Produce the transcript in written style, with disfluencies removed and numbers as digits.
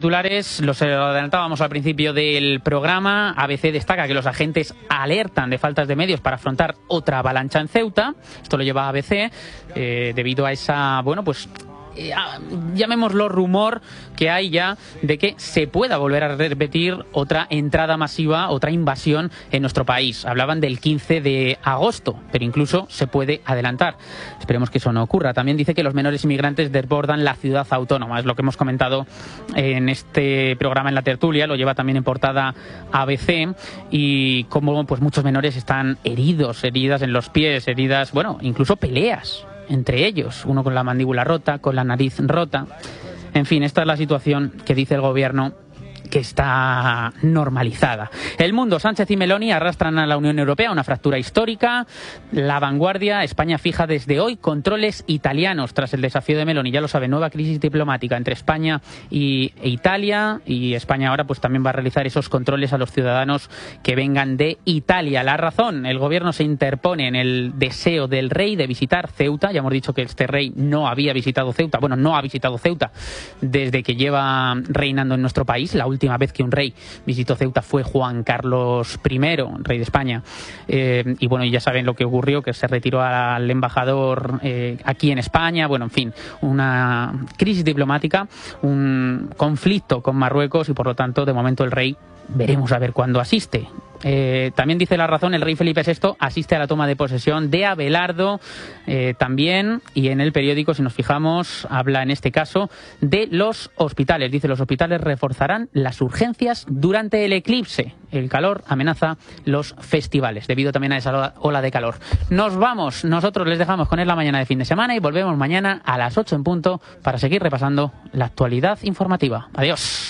titulares, los adelantábamos al principio del programa. ABC destaca que los agentes alertan de faltas de medios para afrontar otra avalancha en Ceuta. Esto lo lleva ABC debido a esa, llamémoslo rumor que hay ya de que se pueda volver a repetir otra entrada masiva, otra invasión en nuestro país. Hablaban del 15 de agosto, pero incluso se puede adelantar. Esperemos que eso no ocurra. También dice que los menores inmigrantes desbordan la ciudad autónoma. Es lo que hemos comentado en este programa en la tertulia. Lo lleva también en portada ABC, y como pues muchos menores están heridas en los pies, heridas, incluso peleas entre ellos, uno con la mandíbula rota, con la nariz rota. En fin, esta es la situación que dice el gobierno que está normalizada. El Mundo: Sánchez y Meloni arrastran a la Unión Europea a una fractura histórica. La Vanguardia: España fija desde hoy controles italianos tras el desafío de Meloni. Ya lo sabe, nueva crisis diplomática entre España e Italia, y España ahora pues también va a realizar esos controles a los ciudadanos que vengan de Italia. La Razón: el gobierno se interpone en el deseo del rey de visitar Ceuta. Ya hemos dicho que este rey no había visitado Ceuta, no ha visitado Ceuta desde que lleva reinando en nuestro país. La última vez que un rey visitó Ceuta fue Juan Carlos I, rey de España. Y ya saben lo que ocurrió, que se retiró al embajador aquí en España. En fin, una crisis diplomática, un conflicto con Marruecos, y por lo tanto, de momento, el rey veremos a ver cuándo asiste. También dice La Razón: el rey Felipe VI asiste a la toma de posesión de Abelardo también, y en El Periódico, si nos fijamos, habla en este caso de los hospitales. Dice: los hospitales reforzarán las urgencias durante el eclipse. El calor amenaza los festivales, debido también a esa ola de calor. Nos vamos, nosotros les dejamos con Es la Mañana de fin de semana, y volvemos mañana a las 8 en punto para seguir repasando la actualidad informativa. Adiós.